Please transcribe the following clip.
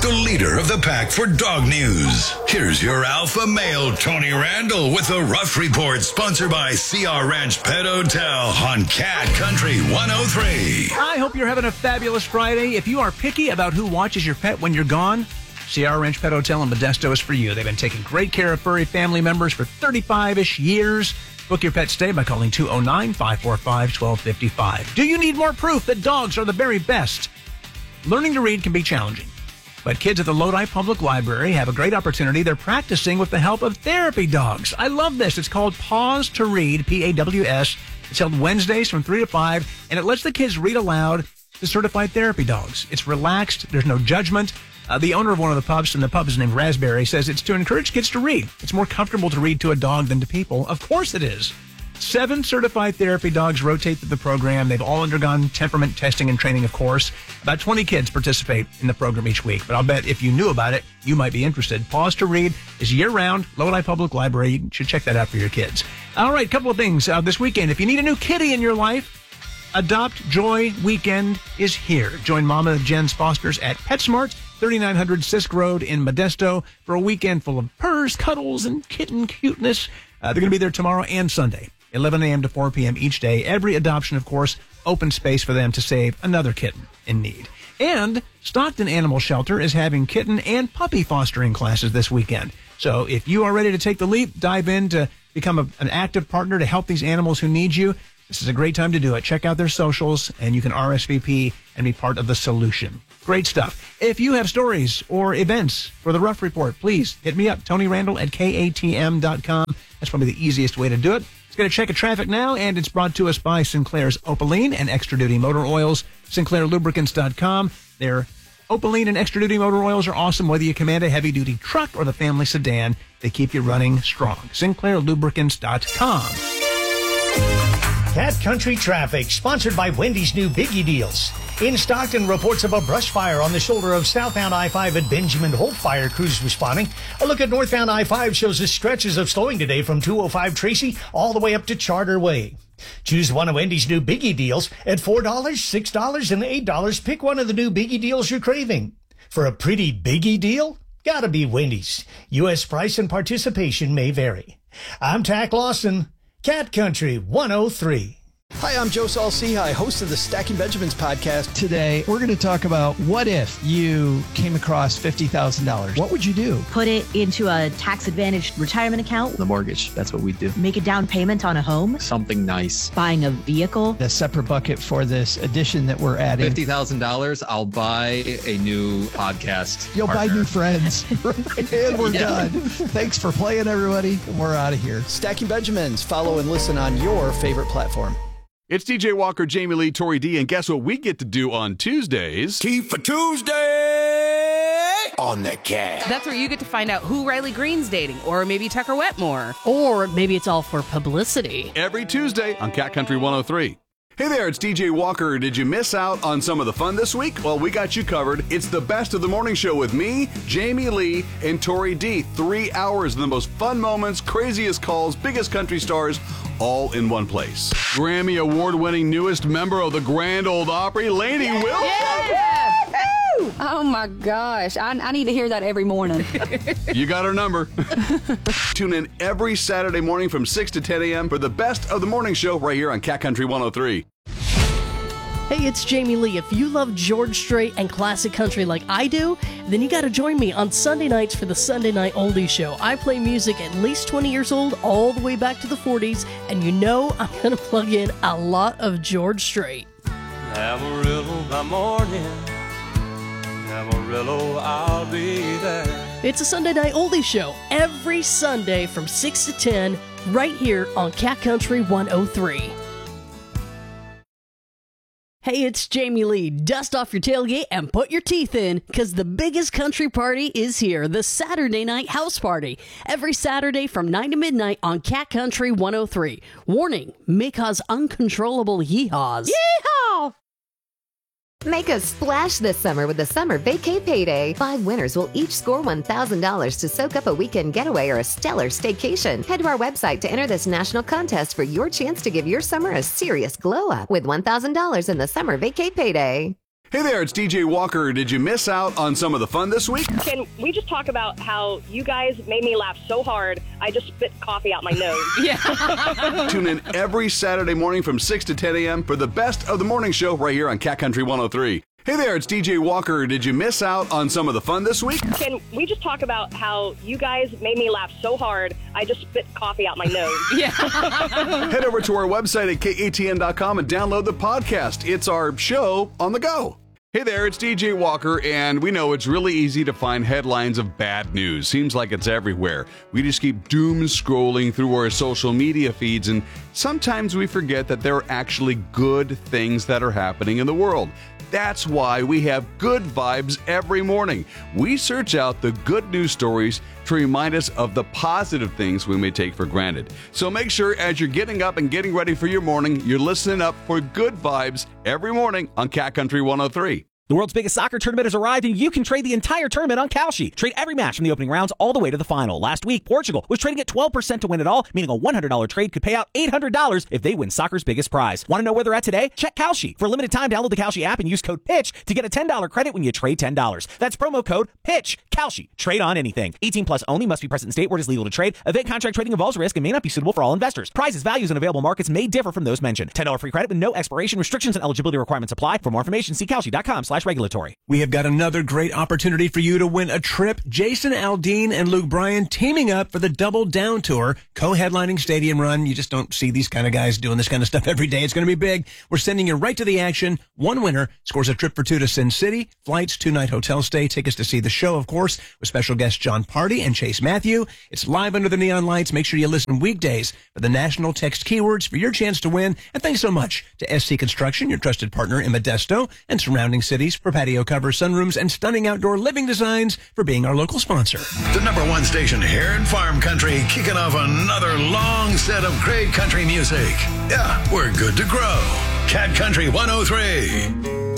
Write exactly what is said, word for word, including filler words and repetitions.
the leader of the pack for dog news. Here's your alpha male, Tony Randall, with the Rough Report, sponsored by C R Ranch Pet Hotel on Cat Country one oh three. I hope you're having a fabulous Friday. If you are picky about who watches your pet when you're gone, C R Ranch Pet Hotel in Modesto is for you. They've been taking great care of furry family members for thirty-five-ish years. Book your pet stay by calling two oh nine, five four five, one two five five. Do you need more proof that dogs are the very best? Learning to read can be challenging, but kids at the Lodi Public Library have a great opportunity. They're practicing with the help of therapy dogs. I love this. It's called Pause to Read, P A W S. It's held Wednesdays from three to five, and it lets the kids read aloud to certified therapy dogs. It's relaxed. There's no judgment. Uh, the owner of one of the pubs, and the pub is named Raspberry, says it's to encourage kids to read. It's more comfortable to read to a dog than to people. Of course it is. Seven certified therapy dogs rotate through the program. They've all undergone temperament testing and training, of course. About twenty kids participate in the program each week, but I'll bet if you knew about it, you might be interested. Pause to Read is year-round, Lodi Public Library. You should check that out for your kids. All right, couple of things uh, this weekend. If you need a new kitty in your life, Adopt Joy Weekend is here. Join Mama Jen's Fosters at PetSmart, thirty-nine hundred Sisk Road in Modesto, for a weekend full of purrs, cuddles, and kitten cuteness. Uh, they're going to be there tomorrow and Sunday, eleven a.m. to four p.m. each day. Every adoption, of course, open space for them to save another kitten in need. And Stockton Animal Shelter is having kitten and puppy fostering classes this weekend. So if you are ready to take the leap, dive in to become a, an active partner to help these animals who need you, this is a great time to do it. Check out their socials, and you can R S V P and be part of the solution. Great stuff. If you have stories or events for the Rough Report, please hit me up, Tony Randall at K A T M dot com. That's probably the easiest way to do it. Let's get a check of traffic now, and it's brought to us by Sinclair's Opaline and Extra Duty Motor Oils, Sinclair Lubricants dot com. Their Opaline and Extra Duty Motor Oils are awesome, whether you command a heavy-duty truck or the family sedan. They keep you running strong. Sinclair Lubricants dot com. Cat Country Traffic, sponsored by Wendy's new Biggie Deals. In Stockton, reports of a brush fire on the shoulder of southbound I five at Benjamin Holt. Fire crews responding. A look at northbound I five shows the stretches of slowing today from two oh five Tracy all the way up to Charter Way. Choose one of Wendy's new Biggie Deals at four dollars, six dollars, and eight dollars. Pick one of the new Biggie Deals you're craving. For a pretty Biggie deal, gotta be Wendy's. U S price and participation may vary. I'm Tack Lawson, Cat Country one oh three. Hi, I'm Joe Saul-Sehy, host of the Stacking Benjamins podcast. Today, we're going to talk about what if you came across fifty thousand dollars. What would you do? Put it into a tax-advantaged retirement account. The mortgage, that's what we do. Make a down payment on a home. Something nice. Buying a vehicle. The separate bucket for this edition that we're adding. fifty thousand dollars, I'll buy a new podcast You'll partner. buy new friends. And we're Yeah. done. Thanks for playing, everybody. We're out of here. Stacking Benjamins. Follow and listen on your favorite platform. It's D J Walker, Jamie Lee, Tori D, and guess what we get to do on Tuesdays? Key for Tuesday on the Cat. That's where you get to find out who Riley Green's dating, or maybe Tucker Wetmore. Or maybe it's all for publicity. Every Tuesday on Cat Country one oh three. Hey there, it's D J Walker. Did you miss out on some of the fun this week? Well, we got you covered. It's the best of the morning show with me, Jamie Lee, and Tori D. Three hours of the most fun moments, craziest calls, biggest country stars, all in one place. Grammy Award-winning newest member of the Grand Ole Opry, Lainey Wilson. Yeah. Oh my gosh, I, I need to hear that every morning. You got our number. Tune in every Saturday morning from six to ten a.m. for the best of the morning show right here on Cat Country one oh three. Hey, it's Jamie Lee. If you love George Strait and classic country like I do, then you got to join me on Sunday nights for the Sunday Night Oldies Show. I play music at least twenty years old, all the way back to the forties, and you know I'm going to plug in a lot of George Strait. Amarillo by morning, Amarillo, I'll be there. It's a Sunday Night Oldies Show every Sunday from six to ten, right here on Cat Country one oh three. Hey, it's Jamie Lee. Dust off your tailgate and put your teeth in, because the biggest country party is here, the Saturday Night House Party. Every Saturday from nine to midnight on Cat Country one oh three. Warning, may cause uncontrollable yeehaws. Yeehaw! Make a splash this summer with the Summer Vacay Payday. Five winners will each score one thousand dollars to soak up a weekend getaway or a stellar staycation. Head to our website to enter this national contest for your chance to give your summer a serious glow up with one thousand dollars in the Summer Vacay Payday. Hey there, it's D J Walker. Did you miss out on some of the fun this week? Can we just talk about how you guys made me laugh so hard, I just spit coffee out my nose? Yeah. Tune in every Saturday morning from six to ten a.m. for the best of the morning show right here on Cat Country one oh three. Hey there, it's D J Walker. Did you miss out on some of the fun this week? Can we just talk about how you guys made me laugh so hard, I just spit coffee out my nose? Yeah. Head over to our website at K A T N dot com and download the podcast. It's our show on the go. Hey there, it's D J Walker, and we know it's really easy to find headlines of bad news. Seems like it's everywhere. We just keep doom scrolling through our social media feeds, and sometimes we forget that there are actually good things that are happening in the world. That's why we have Good Vibes every morning. We search out the good news stories to remind us of the positive things we may take for granted. So make sure as you're getting up and getting ready for your morning, you're listening up for Good Vibes every morning on Cat Country one oh three. The world's biggest soccer tournament has arrived, and you can trade the entire tournament on Kalshi. Trade every match from the opening rounds all the way to the final. Last week, Portugal was trading at twelve percent to win it all, meaning a one hundred dollars trade could pay out eight hundred dollars if they win soccer's biggest prize. Want to know where they're at today? Check Kalshi. For a limited time, download the Kalshi app and use code PITCH to get a ten dollars credit when you trade ten dollars. That's promo code PITCH. Kalshi. Trade on anything. eighteen plus only. Must be present in state where it is legal to trade. Event contract trading involves risk and may not be suitable for all investors. Prizes, values, and available markets may differ from those mentioned. ten dollars free credit with no expiration. Restrictions and eligibility requirements apply. For more information, see Kalshi dot com slash regulatory. We have got another great opportunity for you to win a trip. Jason Aldean and Luke Bryan teaming up for the Double Down Tour, co-headlining Stadium Run. You just don't see these kind of guys doing this kind of stuff every day. It's going to be big. We're sending you right to the action. One winner scores a trip for two to Sin City, flights, two-night hotel stay, tickets to see the show, of course, with special guests John Party and Chase Matthew. It's live under the neon lights. Make sure you listen weekdays for the national text keywords for your chance to win. And thanks so much to S C Construction, your trusted partner in Modesto and surrounding cities, for patio covers, sunrooms, and stunning outdoor living designs, for being our local sponsor. The number one station here in Farm Country, kicking off another long set of great country music. Yeah, we're good to grow. Cat Country one oh three.